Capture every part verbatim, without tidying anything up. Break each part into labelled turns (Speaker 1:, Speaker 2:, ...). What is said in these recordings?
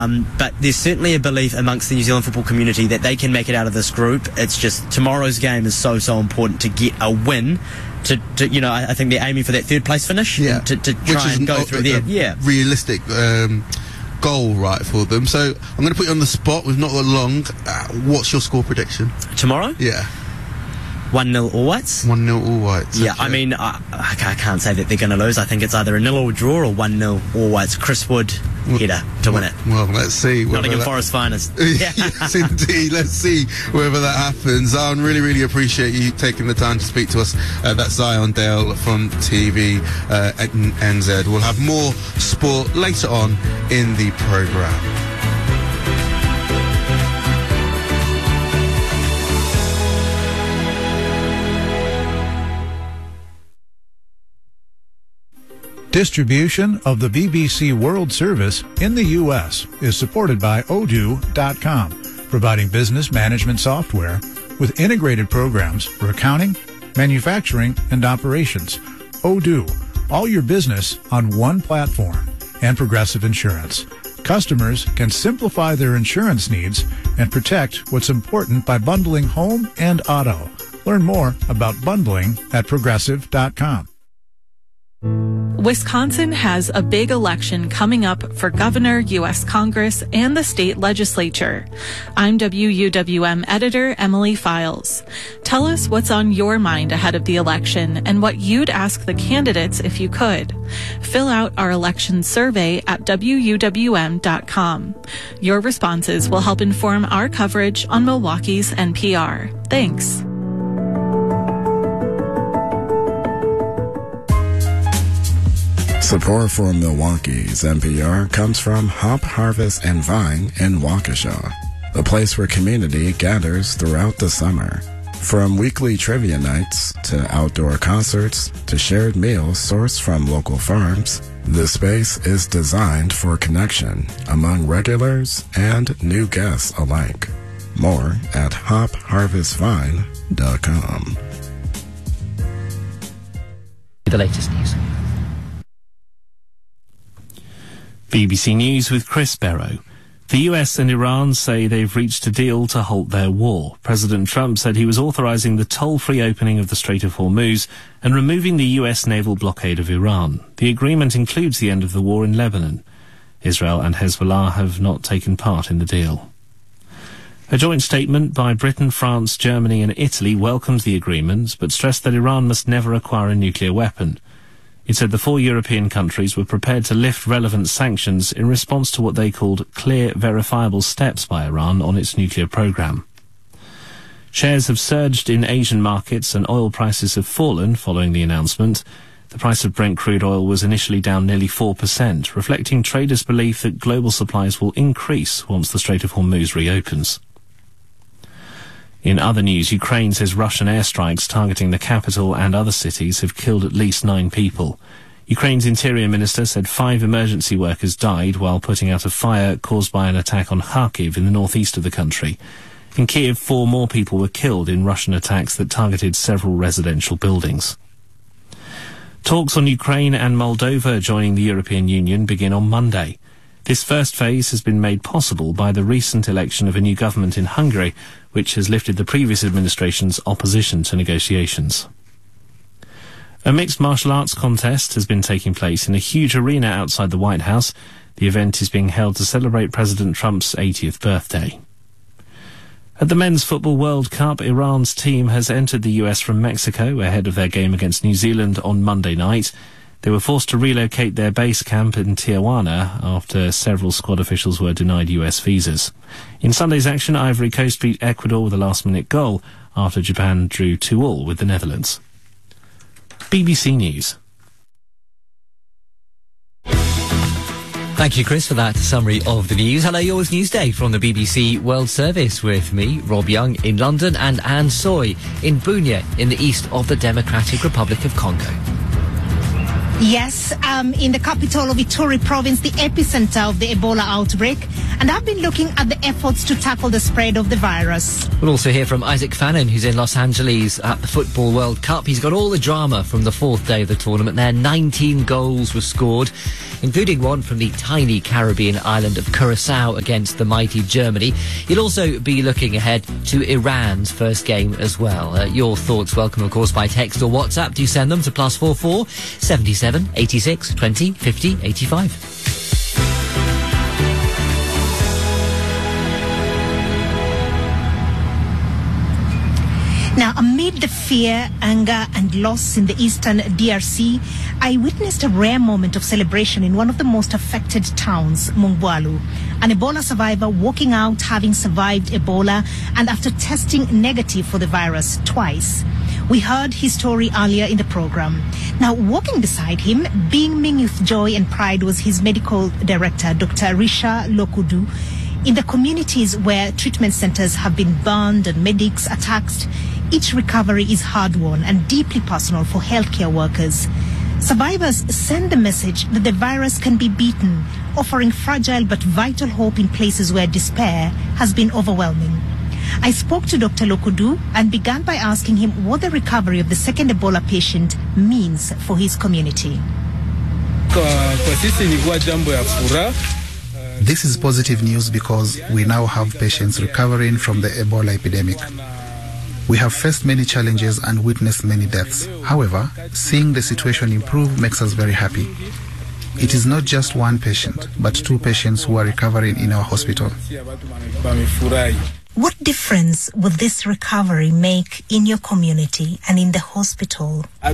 Speaker 1: Um, but there's certainly a belief amongst the New Zealand football community that they can make it out of this group. It's just tomorrow's game is so, so important to get a win. To, to you know, I, I think they're aiming for that third place finish.
Speaker 2: Yeah.
Speaker 1: And to, to
Speaker 2: Which
Speaker 1: try
Speaker 2: is
Speaker 1: and go
Speaker 2: not
Speaker 1: through
Speaker 2: a,
Speaker 1: there.
Speaker 2: a
Speaker 1: Yeah.
Speaker 2: realistic um, goal, right, for them. So I'm going to put you on the spot. We've not got long. Uh, what's your score prediction?
Speaker 1: Tomorrow?
Speaker 2: Yeah.
Speaker 1: one nil All Whites?
Speaker 2: one nil All Whites.
Speaker 1: Yeah,
Speaker 2: okay.
Speaker 1: I mean, I, I can't say that they're going to lose. I think it's either a nil or draw or one nil All Whites. Chris Wood, header to win it.
Speaker 2: Well, let's see.
Speaker 1: Nottingham
Speaker 2: that...
Speaker 1: Forest finest.
Speaker 2: Yes, indeed. Let's see whether that happens. I really, really appreciate you taking the time to speak to us. Uh, that's Zion Dale from T V uh, N Z. We'll have more sport later on in the programme.
Speaker 3: Distribution of the B B C World Service in the U S is supported by Odoo dot com, providing business management software with integrated programs for accounting, manufacturing, and operations. Odoo, all your business on one platform, and Progressive Insurance. Customers can simplify their insurance needs and protect what's important by bundling home and auto. Learn more about bundling at Progressive dot com.
Speaker 4: Wisconsin has a big election coming up for governor, U S Congress, and the state legislature. I'm W U W M editor Emily Files. Tell us what's on your mind ahead of the election and what you'd ask the candidates if you could. Fill out our election survey at W U W M dot com. Your responses will help inform our coverage on Milwaukee's N P R. Thanks.
Speaker 5: Support for Milwaukee's N P R comes from Hop Harvest and Vine in Waukesha, a place where community gathers throughout the summer. From weekly trivia nights to outdoor concerts to shared meals sourced from local farms, the space is designed for connection among regulars and new guests alike. More at hop harvest vine dot com.
Speaker 6: The latest news.
Speaker 7: B B C News with Chris Barrow. The U S and Iran say they've reached a deal to halt their war. President Trump said he was authorizing the toll-free opening of the Strait of Hormuz and removing the U S naval blockade of Iran. The agreement includes the end of the war in Lebanon. Israel and Hezbollah have not taken part in the deal. A joint statement by Britain, France, Germany and Italy welcomed the agreement, but stressed that Iran must never acquire a nuclear weapon. It said the four European countries were prepared to lift relevant sanctions in response to what they called clear, verifiable steps by Iran on its nuclear program. Shares have surged in Asian markets and oil prices have fallen following the announcement. The price of Brent crude oil was initially down nearly four percent, reflecting traders' belief that global supplies will increase once the Strait of Hormuz reopens. In other news, Ukraine says Russian airstrikes targeting the capital and other cities have killed at least nine people. Ukraine's interior minister said five emergency workers died while putting out a fire caused by an attack on Kharkiv in the northeast of the country. In Kiev, four more people were killed in Russian attacks that targeted several residential buildings. Talks on Ukraine and Moldova joining the European Union begin on Monday. This first phase has been made possible by the recent election of a new government in Hungary, which has lifted the previous administration's opposition to negotiations. A mixed martial arts contest has been taking place in a huge arena outside the White House. The event is being held to celebrate President Trump's eightieth birthday. At the Men's Football World Cup, Iran's team has entered the U S from Mexico ahead of their game against New Zealand on Monday night. They were forced to relocate their base camp in Tijuana after several squad officials were denied U S visas. In Sunday's action, Ivory Coast beat Ecuador with a last-minute goal after Japan drew two all with the Netherlands. B B C News.
Speaker 6: Thank you, Chris, for that summary of the news. Hello, yours Newsday from the B B C World Service with me, Rob Young, in London, and Anne Soy in Bunia in the east of the Democratic Republic of Congo.
Speaker 8: Yes, um, in the capital of Ituri province, the epicenter of the Ebola outbreak, and have been looking at the efforts to tackle the spread of the virus.
Speaker 6: We'll also hear from Isaac Fannin, who's in Los Angeles at the Football World Cup. He's got all the drama from the fourth day of the tournament there. nineteen goals were scored, including one from the tiny Caribbean island of Curacao against the mighty Germany. He'll also be looking ahead to Iran's first game as well. Uh, your thoughts welcome, of course, by text or WhatsApp. Do send them to plus four four seventy-seven eighty-six twenty fifty eighty-five.
Speaker 8: Now, amid the fear, anger and loss in the eastern D R C, I witnessed a rare moment of celebration in one of the most affected towns, Mongwalu. An Ebola survivor walking out having survived Ebola and after testing negative for the virus twice. We heard his story earlier in the program. Now, walking beside him, beaming with joy and pride, was his medical director, Doctor Risha Lokudu. In the communities where treatment centers have been burned and medics attacked, each recovery is hard-won and deeply personal for healthcare workers. Survivors send the message that the virus can be beaten, offering fragile but vital hope in places where despair has been overwhelming. I spoke to Doctor Lokudu and began by asking him what the recovery of the second Ebola patient means for his community.
Speaker 9: This is positive news because we now have patients recovering from the Ebola epidemic. We have faced many challenges and witnessed many deaths. However, seeing the situation improve makes us very happy. It is not just one patient, but two patients who are recovering in our hospital.
Speaker 8: What difference would this recovery make in your community and in the hospital?
Speaker 9: I'm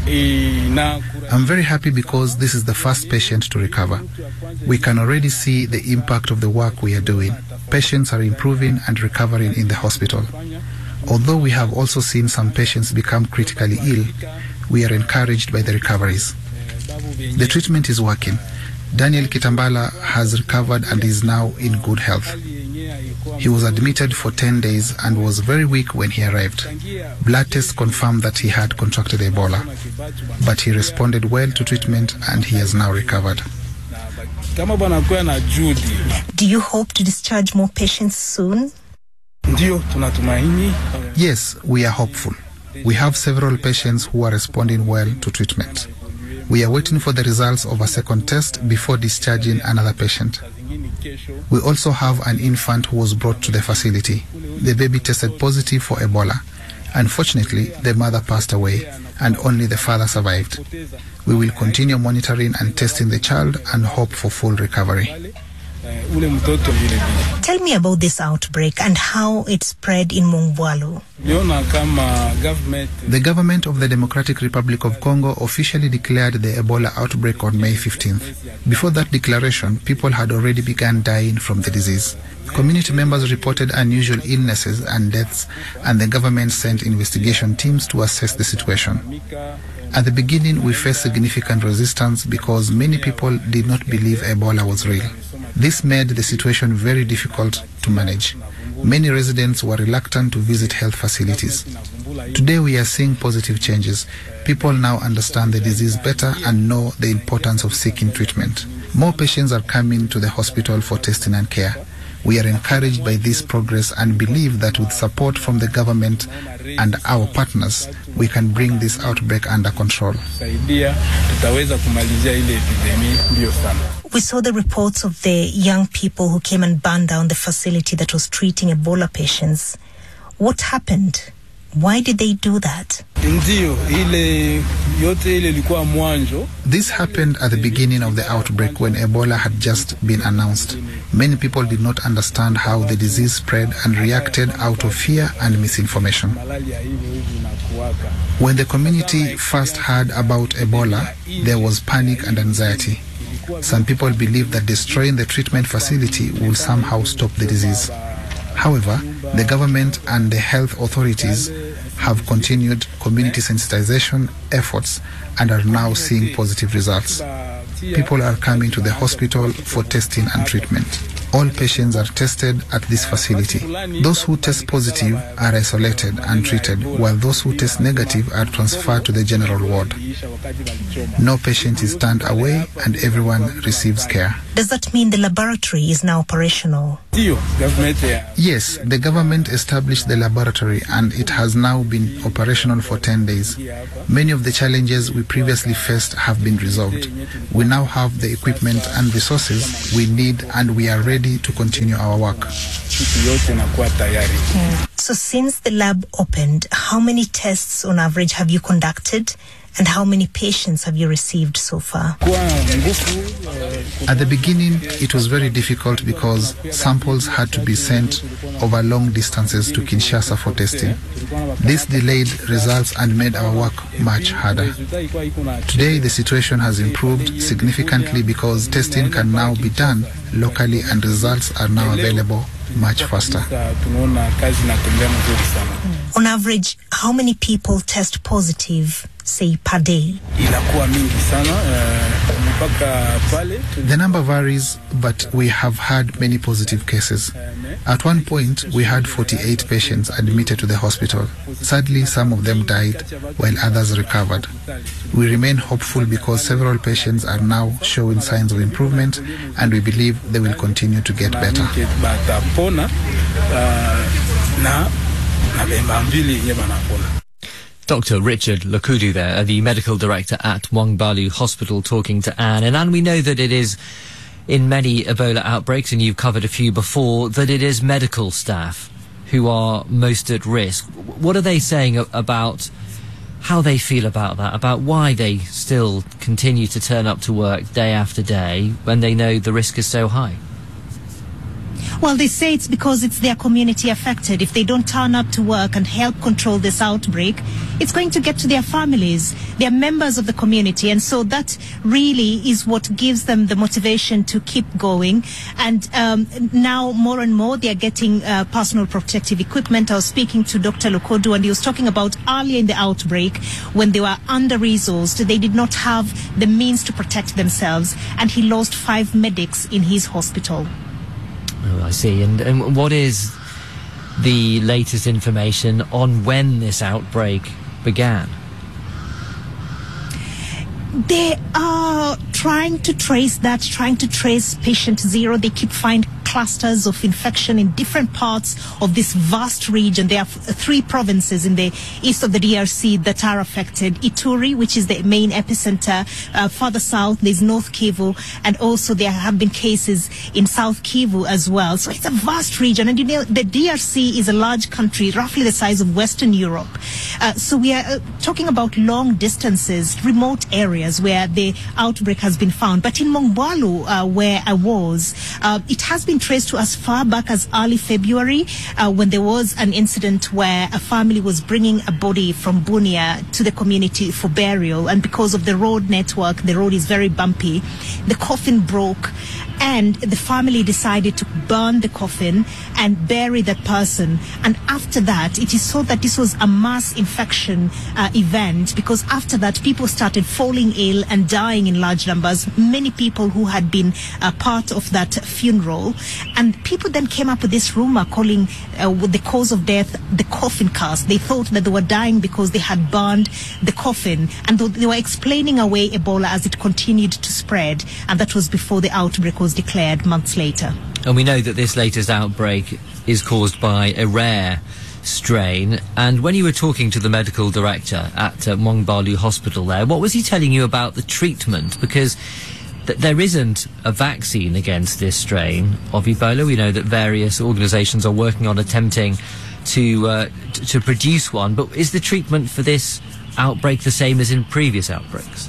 Speaker 9: very happy because this is the first patient to recover. We can already see the impact of the work we are doing. Patients are improving and recovering in the hospital. Although we have also seen some patients become critically ill, we are encouraged by the recoveries. The treatment is working. Daniel Kitambala has recovered and is now in good health. He was admitted for ten days and was very weak when he arrived. Blood tests confirmed that he had contracted Ebola, but he responded well to treatment and he has now recovered.
Speaker 8: Do you hope to discharge more patients soon?
Speaker 9: Yes, we are hopeful. We have several patients who are responding well to treatment. We are waiting for the results of a second test before discharging another patient. We also have an infant who was brought to the facility. The baby tested positive for Ebola. Unfortunately, the mother passed away and only the father survived. We will continue monitoring and testing the child and hope for full recovery.
Speaker 8: Tell me about this outbreak and how it spread in Mongwalu.
Speaker 9: The government of the Democratic Republic of Congo officially declared the Ebola outbreak on May fifteenth. Before that declaration, people had already begun dying from the disease. Community members reported unusual illnesses and deaths, and the government sent investigation teams to assess the situation. At the beginning, we faced significant resistance because many people did not believe Ebola was real. This made the situation very difficult to manage. Many residents were reluctant to visit health facilities. Today we are seeing positive changes. People now understand the disease better and know the importance of seeking treatment. More patients are coming to the hospital for testing and care. We are encouraged by this progress and believe that with support from the government and our partners, we can bring this outbreak under control.
Speaker 8: We saw the reports of the young people who came and burned down the facility that was treating Ebola patients. What happened? Why did they do that?
Speaker 9: This happened at the beginning of the outbreak when Ebola had just been announced. Many people did not understand how the disease spread and reacted out of fear and misinformation. When the community first heard about Ebola, there was panic and anxiety. Some people believed that destroying the treatment facility will somehow stop the disease. However, the government and the health authorities have continued community sensitization efforts and are now seeing positive results. People are coming to the hospital for testing and treatment. All patients are tested at this facility. Those who test positive are isolated and treated, while those who test negative are transferred to the general ward. No patient is turned away and everyone receives care.
Speaker 8: Does that mean the laboratory is now operational?
Speaker 9: Yes, the government established the laboratory and it has now been operational for ten days. Many of the challenges we previously faced have been resolved. We now have the equipment and resources we need and we are ready to continue our work.
Speaker 8: Mm. So since the lab opened, how many tests on average have you conducted? And how many patients have you received so far?
Speaker 9: At the beginning, it was very difficult because samples had to be sent over long distances to Kinshasa for testing. This delayed results and made our work much harder. Today, the situation has improved significantly because testing can now be done locally and results are now available much faster.
Speaker 8: On average, how many people test positive, say, per day?
Speaker 9: The number varies, but we have had many positive cases. At one point, we had forty-eight patients admitted to the hospital. Sadly, some of them died, while others recovered. We remain hopeful because several patients are now showing signs of improvement, and we believe they will continue to get better.
Speaker 6: Doctor Richard Lukudu there, the medical director at Mwangbalu Hospital, talking to Anne. And Anne, we know that it is, in many Ebola outbreaks, and you've covered a few before, that it is medical staff who are most at risk. What are they saying about how they feel about that, about why they still continue to turn up to work day after day when they know the risk is so high?
Speaker 8: Well, they say it's because it's their community affected. If they don't turn up to work and help control this outbreak, it's going to get to their families. They're members of the community, and so that really is what gives them the motivation to keep going. And um, now more and more they're getting uh, personal protective equipment. I was speaking to Doctor Lukudu, and he was talking about earlier in the outbreak when they were under-resourced. They did not have the means to protect themselves, and he lost five medics in his hospital.
Speaker 6: Oh, I see. And, and what is the latest information on when this outbreak began?
Speaker 8: They are trying to trace that, trying to trace patient zero. They keep finding clusters of infection in different parts of this vast region. There are f- three provinces in the east of the D R C that are affected. Ituri, which is the main epicenter. Uh, further south, there's North Kivu, and also there have been cases in South Kivu as well. So it's a vast region. And you know, the D R C is a large country, roughly the size of Western Europe. Uh, so we are uh, talking about long distances, remote areas where the outbreak has been found. But in Mwangbalu, uh, where I was, uh, it has been traced to as far back as early February, uh, when there was an incident where a family was bringing a body from Bunia to the community for burial, and because of the road network, the road is very bumpy, the coffin broke, and the family decided to burn the coffin and bury that person. And after that, it is thought that this was a mass infection uh, event, because after that, people started falling ill and dying in large numbers, many people who had been uh, part of that funeral. And people then came up with this rumor calling uh, with the cause of death the coffin cast. They thought that they were dying because they had burned the coffin, and they were explaining away Ebola as it continued to spread. And that was before the outbreak was declared months later.
Speaker 6: And we know that this latest outbreak is caused by a rare strain. And when you were talking to the medical director at uh, Mwangbalu Hospital there, what was he telling you about the treatment? Because th- there isn't a vaccine against this strain of Ebola. We know that various organisations are working on attempting to, uh, t- to produce one. But is the treatment for this outbreak the same as in previous outbreaks?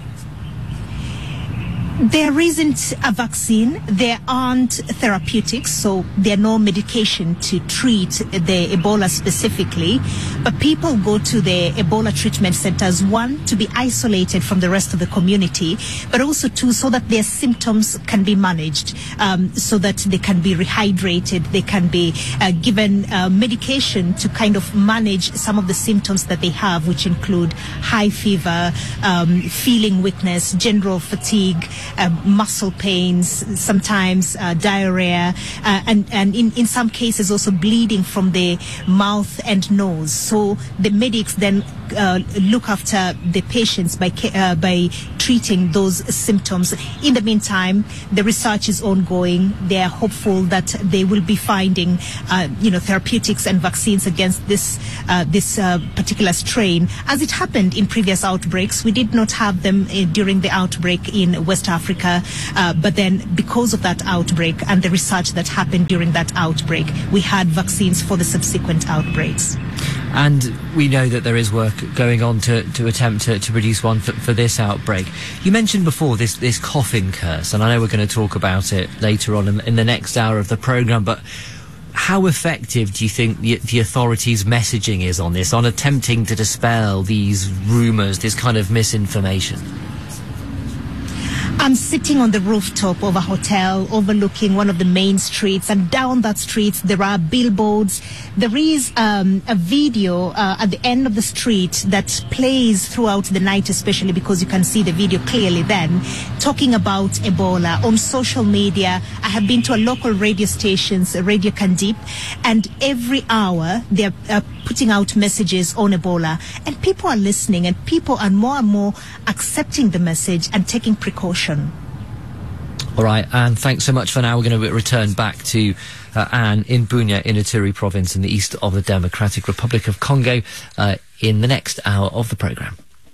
Speaker 8: There isn't a vaccine, there aren't therapeutics, so there are no medication to treat the Ebola specifically, but people go to the Ebola treatment centers, one, to be isolated from the rest of the community, but also two, so that their symptoms can be managed, um, so that they can be rehydrated, they can be uh, given uh, medication to kind of manage some of the symptoms that they have, which include high fever, um, feeling weakness, general fatigue, uh, muscle pains, sometimes uh, diarrhea, uh, and, and in, in some cases also bleeding from the mouth and nose. So the medics then uh, look after the patients by, uh, by treating those symptoms. In the meantime, the research is ongoing. They are hopeful that they will be finding, uh, you know, therapeutics and vaccines against this uh, this uh, particular strain. As it happened in previous outbreaks, we did not have them uh, during the outbreak in West Africa, uh, but then because of that outbreak and the research that happened during that outbreak, we had vaccines for the subsequent outbreaks.
Speaker 6: And we know that there is work going on to, to attempt to, to produce one for, for this outbreak. You mentioned before this, this coughing curse, and I know we're going to talk about it later on in, in the next hour of the programme, but how effective do you think the, the authorities' messaging is on this, on attempting to dispel these rumours, this kind of misinformation?
Speaker 8: I'm sitting on the rooftop of a hotel overlooking one of the main streets, and down that street there are billboards. There is um, a video uh, at the end of the street that plays throughout the night, especially because you can see the video clearly then, talking about Ebola. On social media, I have been to a local radio stations, Radio Kandip, and every hour they're uh, putting out messages on Ebola, and people are listening, and people are more and more accepting the message and taking precaution.
Speaker 6: All right, Anne, thanks so much for now. We're going to return back to uh, Anne in Bunia in Ituri province in the east of the Democratic Republic of Congo uh, in the next hour of the programme.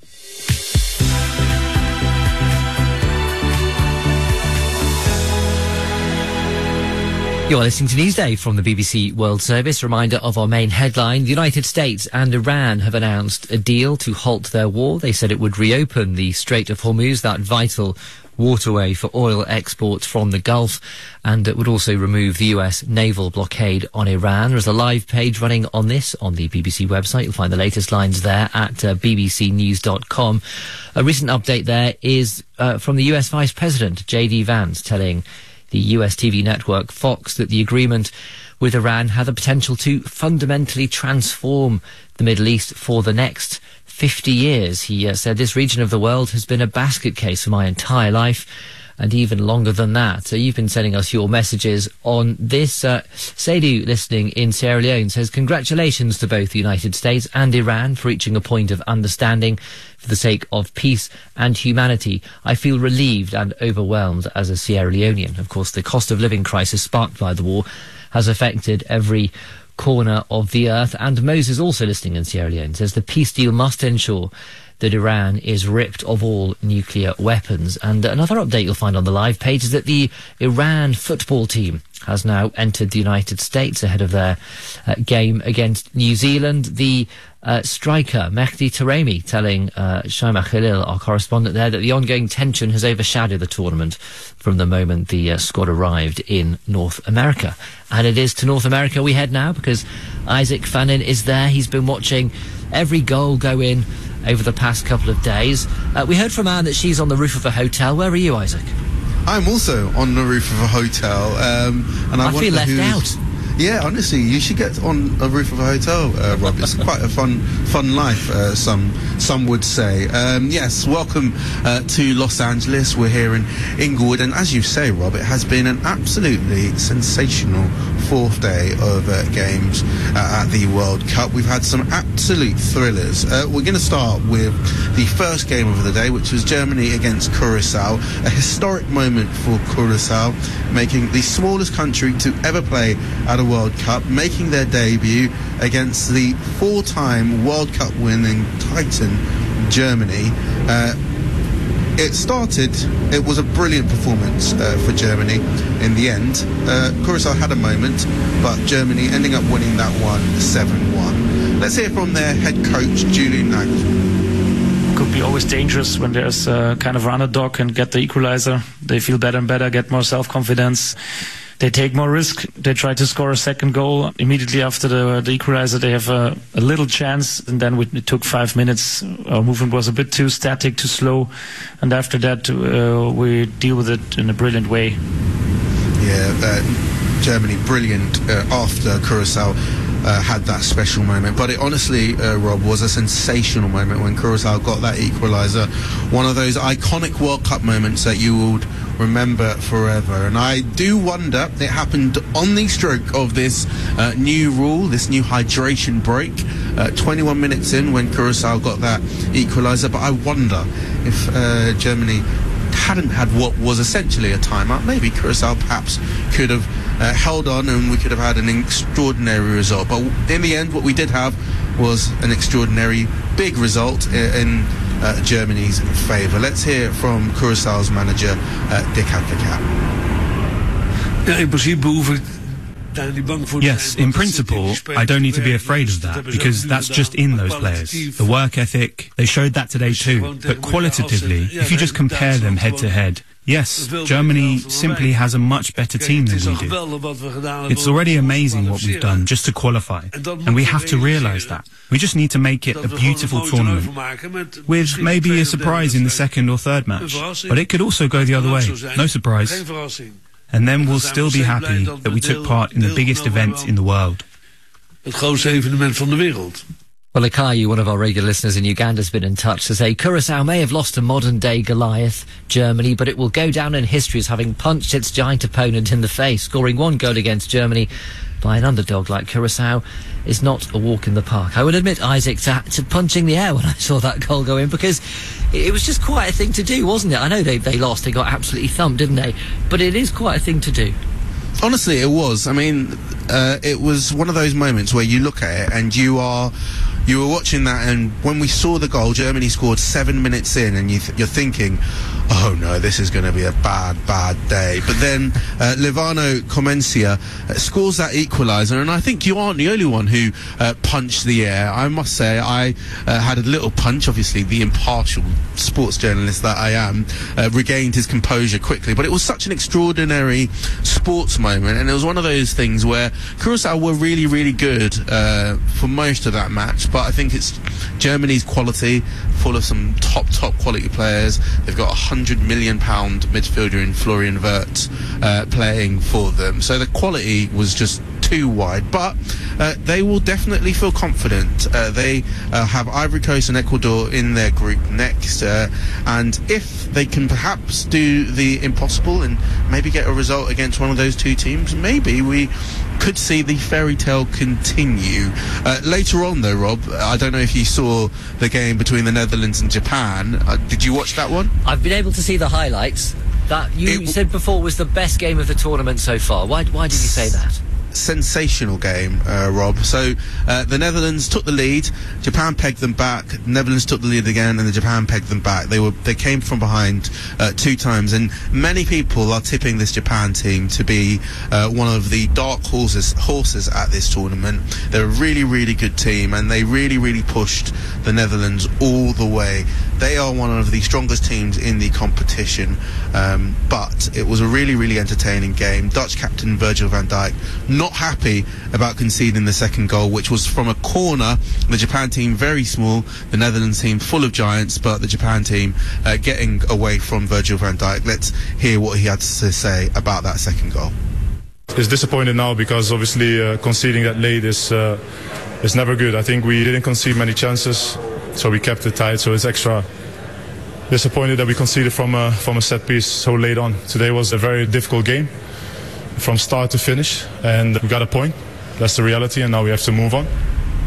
Speaker 6: You're listening to Newsday from the B B C World Service. Reminder of our main headline. The United States and Iran have announced a deal to halt their war. They said it would reopen the Strait of Hormuz, that vital waterway for oil exports from the Gulf, and it would also remove the U S naval blockade on Iran. There's a live page running on this on the B B C website. You'll find the latest lines there at uh, b b c news dot com. A recent update there is uh, from the U S Vice President, J D Vance, telling the U S T V network Fox that the agreement with Iran had the potential to fundamentally transform the Middle East for the next fifty years. He uh, said, "This region of the world has been a basket case for my entire life, and even longer than that." So you've been sending us your messages on this. Uh, Seydou, listening in Sierra Leone, says, "Congratulations to both the United States and Iran for reaching a point of understanding for the sake of peace and humanity. I feel relieved and overwhelmed as a Sierra Leonean." Of course, the cost of living crisis sparked by the war has affected every corner of the earth. And Moses, also listening in Sierra Leone, says the peace deal must ensure that Iran is ripped of all nuclear weapons. And another update you'll find on the live page is that the Iran football team has now entered the United States ahead of their uh, game against New Zealand. The uh, striker, Mehdi Taremi, telling uh, Shaima Khalil, our correspondent there, that the ongoing tension has overshadowed the tournament from the moment the uh, squad arrived in North America. And it is to North America we head now, because Isaac Fannin is there. He's been watching every goal go in over the past couple of days. Uh, we heard from Anne that she's on the roof of a hotel. Where are you, Isaac?
Speaker 2: I'm also on the roof of a hotel, um, and I,
Speaker 6: I feel left out.
Speaker 2: Yeah, honestly, you should get on a roof of a hotel, uh, Rob. It's quite a fun, fun life. Uh, some, some would say. Um, yes, welcome uh, to Los Angeles. We're here in Inglewood, and as you say, Rob, it has been an absolutely sensational fourth day of uh, games uh, at the World Cup. We've had some absolute thrillers. Uh, we're going to start with the first game of the day, which was Germany against Curacao. A historic moment for Curacao, making the smallest country to ever play at a World Cup, making their debut against the four-time World Cup winning titan Germany. Uh, it started, it was a brilliant performance uh, for Germany in the end. Uh, Curacao had a moment, but Germany ending up winning that one seven one. Let's hear from their head coach, Julian Nagelsmann.
Speaker 10: Could be always dangerous when there's a kind of underdog and get the equalizer. They feel better and better, get more self-confidence. They take more risk. They try to score a second goal. Immediately after the, the equalizer, they have a, a little chance. And then we, it took five minutes. Our movement was a bit too static, too slow. And after that, uh, we deal with it in a brilliant way.
Speaker 2: Yeah, uh, Germany brilliant uh, after Curacao uh, had that special moment. But it honestly, uh, Rob, was a sensational moment when Curaçao got that equaliser. One of those iconic World Cup moments that you would remember forever. And I do wonder, it happened on the stroke of this uh, new rule, this new hydration break, uh, twenty-one minutes in when Curaçao got that equaliser. But I wonder if uh, Germany hadn't had what was essentially a timeout, maybe Curaçao perhaps could have uh, held on and we could have had an extraordinary result. But in the end, what we did have was an extraordinary big result in uh, Germany's favour. Let's hear from Curaçao's manager, uh, Dick Advocaat.
Speaker 11: Ja, in principe hoef ik
Speaker 12: Yes, in principle, I don't need to be afraid of that, because that's just in those players. The work ethic, they showed that today too. But qualitatively, if you just compare them head to head, yes, Germany simply has a much better team than we do. It's already amazing what we've done just to qualify, and we have to realise that. We just need to make it a beautiful tournament, with maybe a surprise in the second or third match. But it could also go the other way, no surprise. And then we'll still be happy that we took part in the biggest event in the world.
Speaker 11: Het grootste evenement van de wereld.
Speaker 6: Well, Akayu, one of our regular listeners in Uganda, has been in touch to say Curaçao may have lost to modern-day Goliath, Germany, but it will go down in history as having punched its giant opponent in the face. Scoring one goal against Germany by an underdog like Curaçao is not a walk in the park. I would admit, Isaac, to, to punching the air when I saw that goal go in, because it was just quite a thing to do, wasn't it? I know they, they lost, they got absolutely thumped, didn't they? But it is quite a thing to do.
Speaker 2: Honestly, it was. I mean, uh, it was one of those moments where you look at it and you are... You were watching that, and when we saw the goal, Germany scored seven minutes in, and you th- you're thinking, oh no, this is going to be a bad, bad day. But then uh, Livano Comencia uh, scores that equaliser, and I think you aren't the only one who uh, punched the air. I must say, I uh, had a little punch. Obviously, the impartial sports journalist that I am uh, regained his composure quickly. But it was such an extraordinary sports moment, and it was one of those things where Curaçao were really, really good uh, for most of that match. But I think it's Germany's quality, full of some top, top quality players. They've got a hundred million pound midfielder in Florian Wirtz uh, playing for them. So the quality was just too wide. But uh, they will definitely feel confident. Uh, they uh, have Ivory Coast and Ecuador in their group next. Uh, and if they can perhaps do the impossible and maybe get a result against one of those two teams, maybe we could see the fairy tale continue. Uh, later on, though, Rob, I don't know if you saw the game between the Netherlands and Japan. Uh, did you watch that one?
Speaker 6: I've been able to see the highlights. That you it, said before was the best game of the tournament so far. Why, why did you say that?
Speaker 2: Sensational game, uh, Rob. So uh, the Netherlands took the lead, Japan pegged them back, Netherlands took the lead again, and the Japan pegged them back. They were they came from behind uh, two times, and many people are tipping this Japan team to be uh, one of the dark horses horses at this tournament. They're a really, really good team, and they really, really pushed the Netherlands all the way. They are one of the strongest teams in the competition, um, but it was a really, really entertaining game. Dutch captain Virgil van Dijk not happy about conceding the second goal, which was from a corner. The Japan team very small, the Netherlands team full of giants, but the Japan team uh, getting away from Virgil van Dijk. Let's hear what he had to say about that second goal.
Speaker 13: It's disappointing now because obviously uh, conceding that late is uh, is never good. I think we didn't concede many chances, so we kept it tight. So it's extra disappointed that we conceded from a, from a set piece so late on. Today was a very difficult game from start to finish, and we got a point. That's the reality, and now we have to move on.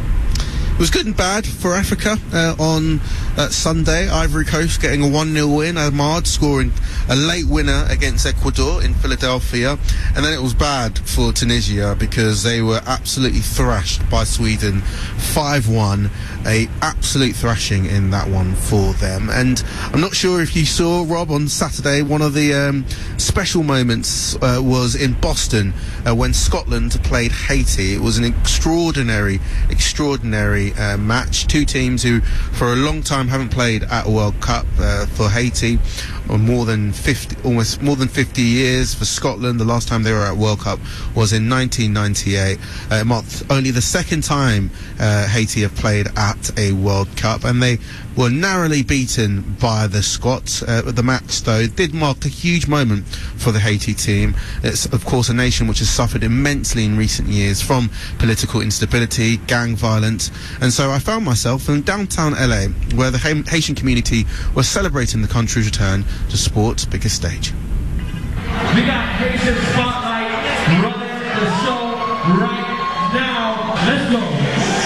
Speaker 2: It was good and bad for Africa uh, on uh, Sunday. Ivory Coast getting a one nil win. Ahmad scoring a late winner against Ecuador in Philadelphia. And then it was bad for Tunisia because they were absolutely thrashed by Sweden five one. A absolute thrashing in that one for them. And I'm not sure if you saw, Rob, on Saturday, one of the um, special moments uh, was in Boston uh, when Scotland played Haiti. It was an extraordinary, extraordinary uh, match. Two teams who for a long time haven't played at a World Cup. Uh, for Haiti, or more than fifty, almost more than fifty years for Scotland. The last time they were at World Cup was in nineteen ninety-eight. Uh, it marked only the second time uh, Haiti have played at a World Cup, and they were narrowly beaten by the Scots. Uh, the match, though, did mark a huge moment for the Haiti team. It's, of course, a nation which has suffered immensely in recent years from political instability, gang violence, and so I found myself in downtown L A, where the Haitian community was celebrating the country's return to sport's biggest stage.
Speaker 14: We got Haitian Spotlight running the show right now. Let's go.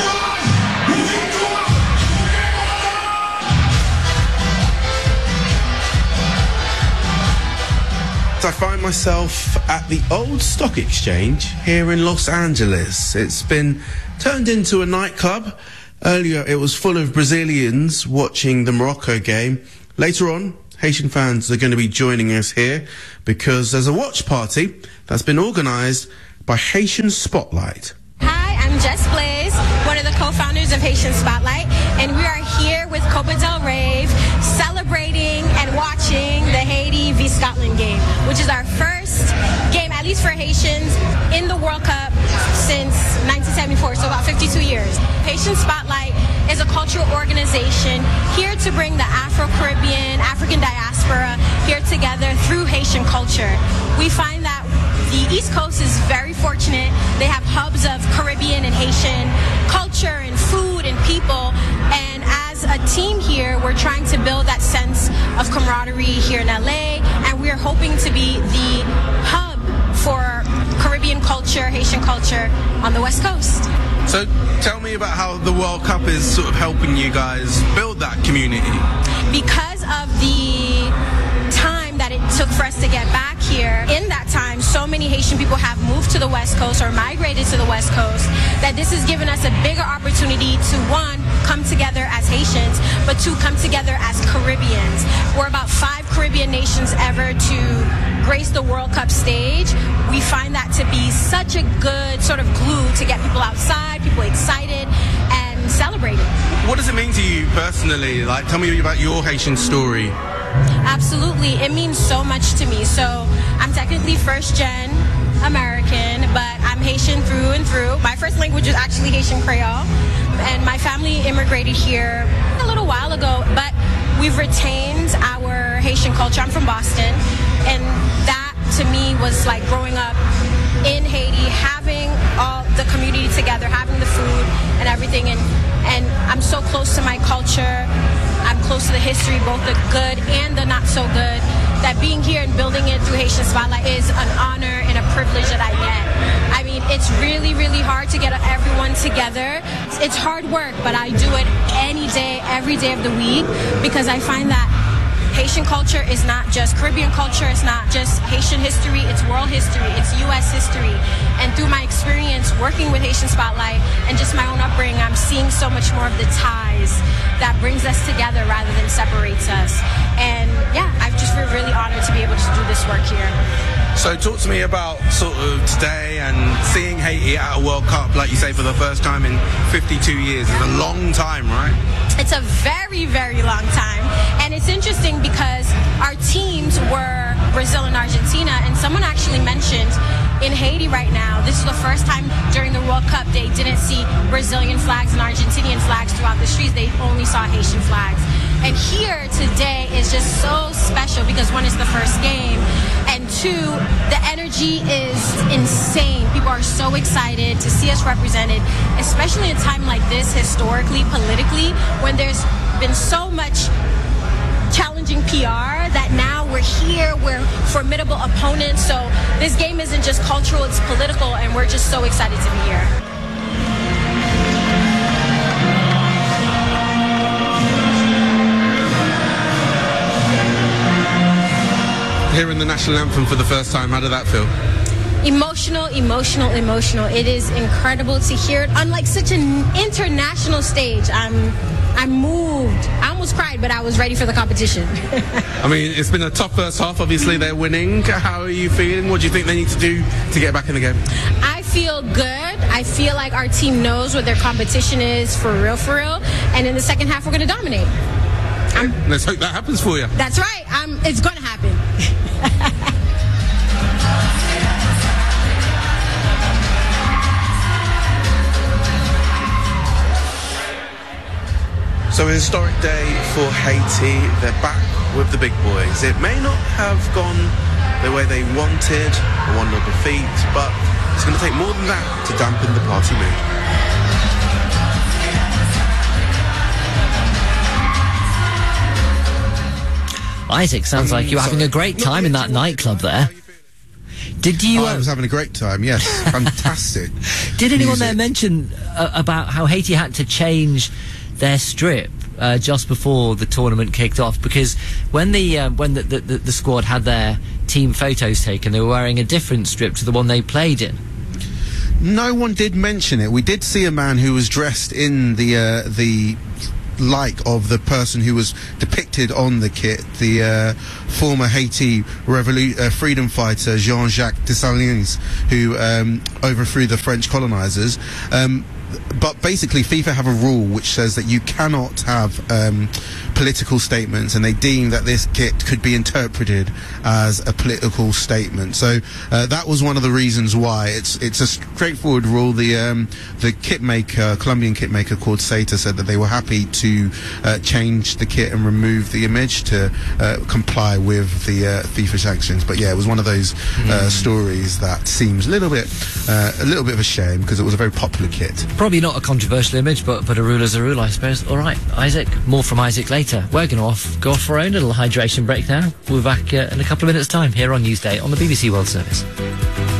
Speaker 2: I find myself at the Old Stock Exchange here in Los Angeles. It's been turned into a nightclub. Earlier it was full of Brazilians watching the Morocco game. Later on, Haitian fans are going to be joining us here because there's a watch party that's been organised by Haitian Spotlight.
Speaker 15: Hi, I'm Jess Blaze, one of the co-founders of Haitian Spotlight, and we are here with Copa del Rave celebrating and watching the Haiti v Scotland game, which is our first game, at least for Haitians, in the World Cup since nineteen seventy-four, so about fifty-two years. Haitian Spotlight is a cultural organization here to bring the Afro-Caribbean, African diaspora here together through Haitian culture. We find that the East Coast is very fortunate. They have hubs of Caribbean and Haitian culture and food and people, and as a team here, we're trying to build that sense of camaraderie here in L A, and we're hoping to be the hub for Caribbean culture, Haitian culture on the West Coast.
Speaker 2: So tell me about how the World Cup is sort of helping you guys build that community.
Speaker 15: Because of the time that it took for us to get back here, in that time so many Haitian people have moved to the West Coast or migrated to the West Coast, that this has given us a bigger opportunity to, one, come together as Haitians, but two, come together as Caribbeans. We're about five Caribbean nations ever to grace the World Cup stage. We find that to be such a good sort of glue to get people outside, people excited and celebrating.
Speaker 2: What does it mean to you personally? Like, tell me about your Haitian story.
Speaker 15: Absolutely. It means so much to me. So I'm technically first gen American, but I'm Haitian through and through. My first language is actually Haitian Creole, and my family immigrated here a little while ago, but we've retained our Haitian culture. I'm from Boston, and that to me was like growing up in Haiti, having all the community together, having the food and everything, and and I'm so close to my culture. I'm close to the history, both the good and the not so good, that being here and building it through Haitian Spotlight is an honor and a privilege that I get. I mean, it's really, really hard to get everyone together. It's hard work, but I do it any day, every day of the week, because I find that Haitian culture is not just Caribbean culture, it's not just Haitian history, it's world history, it's U S history. And through my experience working with Haitian Spotlight and just my own upbringing, I'm seeing so much more of the ties that brings us together rather than separates us. And yeah, I just feel really honored to be able to do this work here.
Speaker 2: So talk to me about sort of today and seeing Haiti at a World Cup, like you say, for the first time in fifty-two years. It's a long time, right?
Speaker 15: It's a very, very long time. And it's interesting because our teams were Brazil and Argentina, and someone actually mentioned in Haiti right now, this is the first time during the World Cup they didn't see Brazilian flags and Argentinian flags throughout the streets. They only saw Haitian flags. And here today is just so special because one, is the first game, and two, the energy is insane. People are so excited to see us represented, especially in a time like this, historically, politically, when there's been so much challenging P R that now we're here, we're formidable opponents. So this game isn't just cultural, it's political, and we're just so excited to be here.
Speaker 2: Hearing the national anthem for the first time, how did that feel?
Speaker 15: Emotional, emotional, emotional. It is incredible to hear it on like such an international stage. I'm I'm moved. I almost cried, but I was ready for the competition.
Speaker 2: I mean, it's been a tough first half. Obviously, they're winning. How are you feeling? What do you think they need to do to get back in the game?
Speaker 15: I feel good. I feel like our team knows what their competition is for real, for real. And in the second half, we're going to dominate.
Speaker 2: Okay, let's hope that happens for you.
Speaker 15: That's right. Um, it's going to happen.
Speaker 2: So a historic day for Haiti. They're back with the big boys. It may not have gone the way they wanted, a one nil defeat, but it's going to take more than that to dampen the party mood.
Speaker 6: Isaac, sounds like you were having a great time in that nightclub there. Did you?
Speaker 2: Oh, I was having a great time, yes. Fantastic.
Speaker 6: Did anyone
Speaker 2: music.
Speaker 6: there mention uh, about how Haiti had to change their strip uh, just before the tournament kicked off? Because when the uh, when the, the, the squad had their team photos taken, they were wearing a different strip to the one they played in.
Speaker 2: No one did mention it. We did see a man who was dressed in the uh, the like of the person who was depicted on the kit, the uh, former Haiti revolu- uh, freedom fighter Jean-Jacques Dessalines, who um, overthrew the French colonizers. Um, but basically FIFA have a rule which says that you cannot have um, political statements, and they deem that this kit could be interpreted as a political statement. So uh, that was one of the reasons why. It's it's a straightforward rule. The um, the kit maker, Colombian kit maker called Seta, said that they were happy to uh, change the kit and remove the image to uh, comply with the uh, FIFA sanctions. But yeah, it was one of those uh, mm. stories that seems a little bit uh, a little bit of a shame, because it was a very popular kit.
Speaker 6: Probably not a controversial image, but but a rule is a rule, I suppose. All right, Isaac. More from Isaac later. We're going to off, go off for our own little hydration break now. We'll be back uh, in a couple of minutes' time here on Newsday on the B B C World Service.